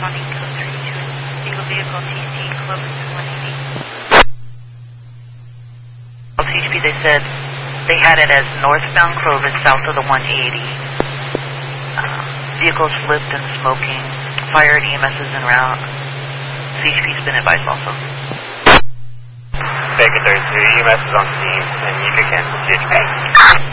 responding code 32. Single vehicle TC, Clovis 180. THP, they said they had it as northbound Clovis, south of the 180. Vehicle slipped and smoking. Fire and EMS is en route. CHP's been advised also. Baker 32, EMS is on scene, and you can cancel CHP.